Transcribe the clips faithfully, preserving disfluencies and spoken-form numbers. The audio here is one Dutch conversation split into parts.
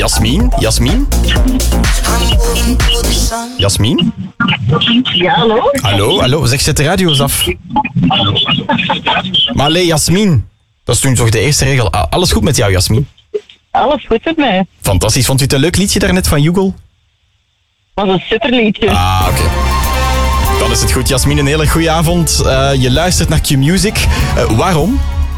Jasmin? Jasmin? Jasmin? Ja, hallo? Hallo, hallo. Zeg, zet de radio eens af. Maar allee, Jasmin. Dat is toen toch de eerste regel. Alles goed met jou, Jasmin? Alles goed met mij. Fantastisch. Vond u het een leuk liedje daarnet van Jugel? Dat was een superliedje. Ah, oké. Okay. Dan is het goed, Jasmin. Een hele goede avond. Uh, je luistert naar Q-Music. Uh, waarom?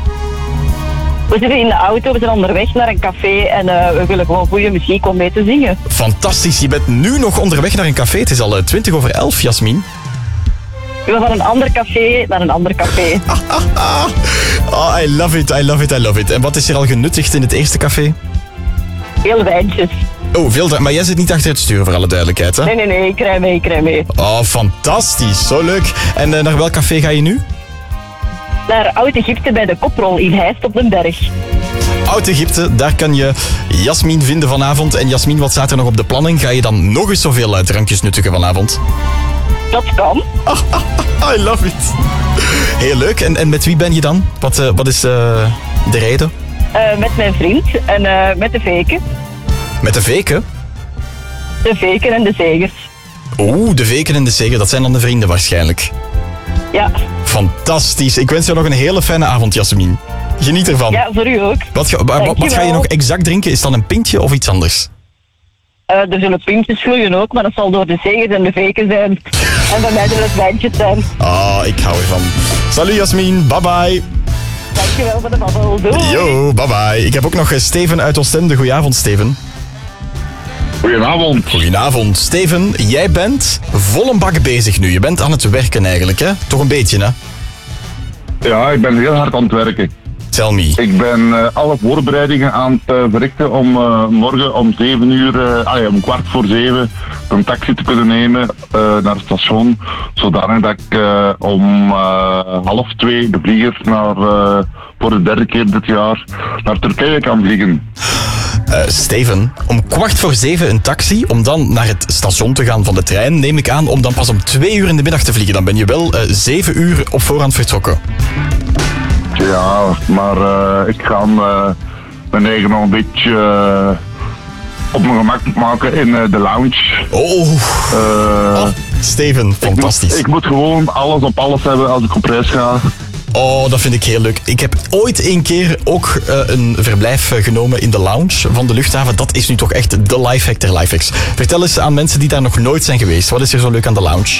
We zitten in de auto, we zijn onderweg naar een café en uh, we willen gewoon goede muziek om mee te zingen. Fantastisch. Je bent nu nog onderweg naar een café. Het is al twintig over elf, Jasmin. We gaan van een ander café naar een ander café. Ah, ah, ah. Oh, I love it, I love it, I love it. En wat is er al genuttigd in het eerste café? Veel wijntjes. Oh, veel drank. Maar jij zit niet achter het stuur, voor alle duidelijkheid, hè? Nee, nee, nee, ik rij mee, ik rij mee. Oh, fantastisch. Zo leuk. En uh, naar welk café ga je nu? Naar Oud-Egypte bij de Koprol in Heist op den Berg. Oud-Egypte, daar kan je Jasmin vinden vanavond. En Jasmin, wat staat er nog op de planning? Ga je dan nog eens zoveel uh, drankjes nuttigen vanavond? Dat kan. Ah, ah, ah, I love it. Heel leuk. En, en met wie ben je dan? Wat, uh, wat is uh, de reden? Uh, met mijn vriend en uh, met de Veken. Met de Veken? De Veken en de Zegers. Oeh, de Veken en de Zegers, dat zijn dan de vrienden waarschijnlijk. Ja. Fantastisch. Ik wens je nog een hele fijne avond, Jasmin. Geniet ervan. Ja, voor u ook. Wat, ga, wat, wat ga je nog exact drinken? Is dat een pintje of iets anders? Uh, er zullen pintjes vloeien ook, maar dat zal door de Zegers en de Veken zijn. En bij mij zullen het wijntjes zijn. Ah, ik hou ervan. Salut Jasmin, bye bye. Dankjewel voor de babbel. Doei. Yo, bye bye. Ik heb ook nog Steven uit Oostende. Goedenavond, Steven. Goedenavond. Goedenavond. Steven, jij bent vol een bak bezig nu. Je bent aan het werken eigenlijk, hè? Toch een beetje, hè? Ja, ik ben heel hard aan het werken. Tell me. Ik ben uh, alle voorbereidingen aan het uh, verrichten om uh, morgen om zeven uur, uh, ah ja, om kwart voor zeven, een taxi te kunnen nemen uh, naar het station. Zodanig dat ik uh, om uh, half twee de vlieger naar, uh, voor de derde keer dit jaar naar Turkije kan vliegen. Uh, Steven, om kwart voor zeven een taxi, om dan naar het station te gaan van de trein, neem ik aan, om dan pas om twee uur in de middag te vliegen. Dan ben je wel uh, zeven uur op voorhand vertrokken. Ja, maar uh, ik ga uh, mijn eigen nog een beetje uh, op mijn gemak maken in uh, de lounge. Oh, uh, oh Steven, fantastisch. Ik moet, ik moet gewoon alles op alles hebben als ik op reis ga. Oh, dat vind ik heel leuk. Ik heb ooit een keer ook uh, een verblijf uh, genomen in de lounge van de luchthaven. Dat is nu toch echt de lifehack der lifehacks. Vertel eens aan mensen die daar nog nooit zijn geweest. Wat is er zo leuk aan de lounge?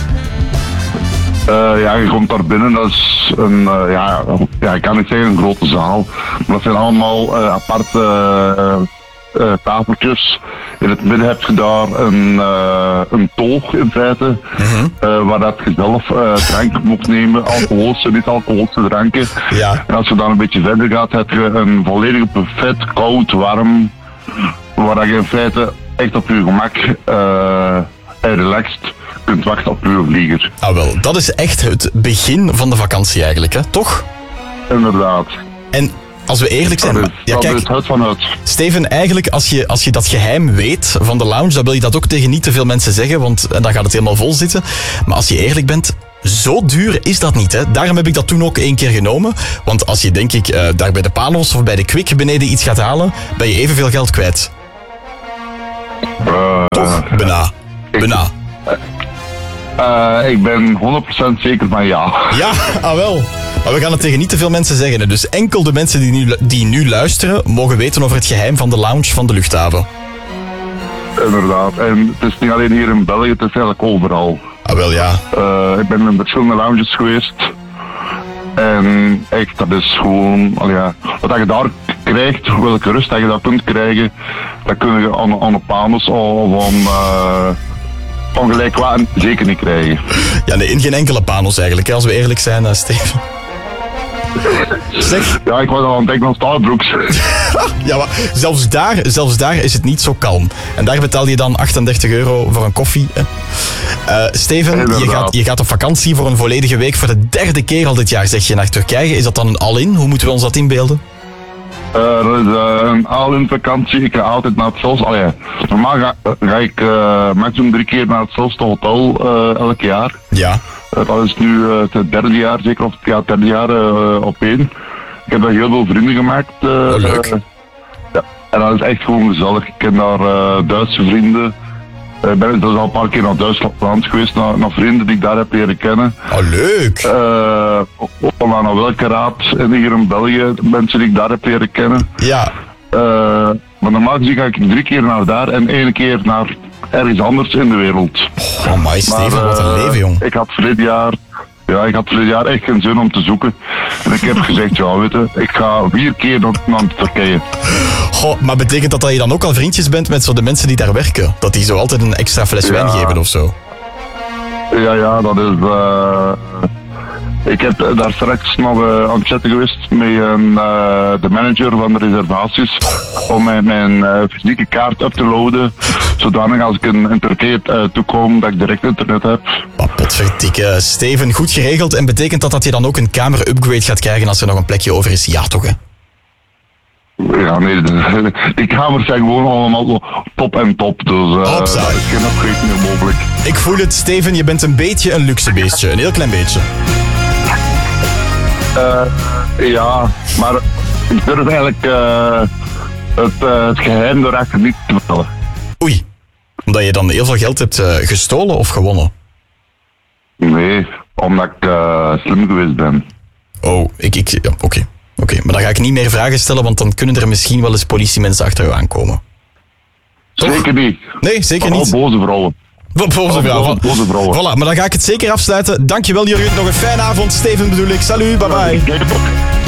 Uh, ja, je komt daar binnen, dat is een, uh, ja, ja, ik kan niet zeggen een grote zaal. Maar dat zijn allemaal uh, aparte uh, uh, tafeltjes. In het midden heb je daar een, uh, een toog in feite, mm-hmm. uh, waar dat je zelf uh, drank moet nemen, alcoholische, niet alcoholische dranken. Ja. En als je dan een beetje verder gaat, heb je een volledige buffet, koud, warm, waar je in feite echt op je gemak uh, en relaxed kunt wachten op uw vlieger. Ah wel, dat is echt het begin van de vakantie eigenlijk, hè? Toch? Inderdaad. En als we eerlijk zijn... Dat is, ja, dat kijk, is het vanuit. Steven, eigenlijk als je, als je dat geheim weet van de lounge, dan wil je dat ook tegen niet te veel mensen zeggen, want dan gaat het helemaal vol zitten. Maar als je eerlijk bent, zo duur is dat niet, hè? Daarom heb ik dat toen ook één keer genomen. Want als je, denk ik, uh, daar bij de Panos of bij de Kwik beneden iets gaat halen, ben je evenveel geld kwijt. Uh, Toch? Bijna. Bijna. Uh, ik ben honderd procent zeker van ja. Ja, ah wel. Maar we gaan het tegen niet te veel mensen zeggen. Hè. Dus enkel de mensen die nu, die nu luisteren, mogen weten over het geheim van de lounge van de luchthaven. Inderdaad. En het is niet alleen hier in België, het is eigenlijk overal. Ah wel, ja. Uh, ik ben in verschillende lounges geweest. En echt, dat is gewoon... Al ja, wat je daar krijgt, welke rust dat je dat kunt krijgen, dat kun je aan, aan een Panos of aan... Uh, ongelijkwaardig zeker niet krijgen. Ja, nee, in geen enkele Panos eigenlijk, hè, als we eerlijk zijn, uh, Steven. Zeg. Ja, ik was al aan het denken aan Starbucks. Ja, maar zelfs daar, zelfs daar is het niet zo kalm. En daar betaal je dan achtendertig euro voor een koffie. Hè. Uh, Steven, je gaat, je gaat op vakantie voor een volledige week. Voor de derde keer al dit jaar zeg je naar Turkije. Is dat dan een all-in? Hoe moeten we ons dat inbeelden? Uh, dat is uh, een all-in vakantie. Ik ga altijd naar hetzelfde. Oh ja. Normaal ga, ga ik uh, maximum drie keer naar hetzelfde hotel uh, elk jaar. Ja. Uh, dat is nu uh, het derde jaar, zeker of ja, het derde jaar uh, op één. Ik heb daar heel veel vrienden gemaakt. Uh, oh, leuk. Uh, ja. En dat is echt gewoon gezellig. Ik ken daar uh, Duitse vrienden. Ik uh, ben dus al een paar keer naar Duitsland geweest, naar, naar vrienden die ik daar heb leren kennen. Oh, leuk. Uh, naar welke raad hier in België, mensen die ik daar heb leren kennen. Ja. Uh, maar normaal gezien ga ik drie keer naar daar en één keer naar ergens anders in de wereld. Oh, my Steven, uh, wat een leven, jong. Ik had vorig jaar, ja, ik had vorig jaar echt geen zin om te zoeken. En ik heb gezegd, ja, weet je, ik ga vier keer naar, naar Turkije. Goh, maar betekent dat dat je dan ook al vriendjes bent met zo de mensen die daar werken? Dat die zo altijd een extra fles wijn ja. geven of zo? Ja, ja, dat is... Uh, ik heb daar straks nog uh, aan het chatten geweest met een, uh, de manager van de reservaties om mijn, mijn uh, fysieke kaart up te loaden, zodanig als ik in, in Turkije uh, toekom dat ik direct internet heb. Oh, potverdikke. Steven, goed geregeld. En betekent dat dat je dan ook een kamer-upgrade gaat krijgen als er nog een plekje over is? Ja, toch, hè? Ja, nee, de, die kamers zijn gewoon allemaal zo top en top, dus uh, dat is geen upgrade meer mogelijk. Ik voel het, Steven, je bent een beetje een luxe beestje. Een heel klein beetje. Uh, ja, maar ik durf eigenlijk uh, het, uh, het geheim erachter niet te vertellen. Oei, omdat je dan heel veel geld hebt uh, gestolen of gewonnen? Nee, omdat ik uh, slim geweest ben. Oh, ik... ik ja, oké. Okay. Oké, okay, maar dan ga ik niet meer vragen stellen, want dan kunnen er misschien wel eens politiemensen achter u aankomen. Toch? Zeker niet. Nee, zeker Vooral niet. boze vrouwen. Boze vrouwen. Boze vrouwen. Voilà, maar dan ga ik het zeker afsluiten. Dankjewel, Jurgen. Nog een fijne avond. Steven bedoel ik. Salut, bye bye.